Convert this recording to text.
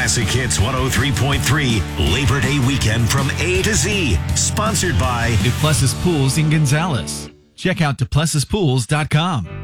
Classic Hits 103.3 Labor Day weekend from A to Z. Sponsored by Duplessis Pools in Gonzales. Check out duplessispools.com.